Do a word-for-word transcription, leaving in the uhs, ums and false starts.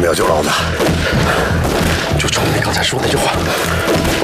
们要救老子，就冲你刚才说那句话，